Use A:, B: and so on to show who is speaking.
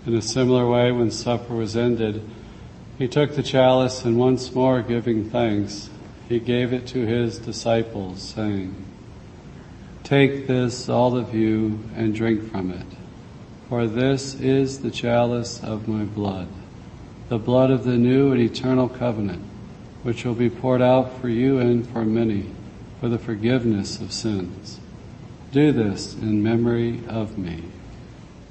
A: In a similar way, when supper was ended, he took the chalice and once more giving thanks, he gave it to his disciples, saying, "Take this, all of you, and drink from it, for this is the chalice of my blood, the blood of the new and eternal covenant, which will be poured out for you and for many for the forgiveness of sins. Do this in memory of me."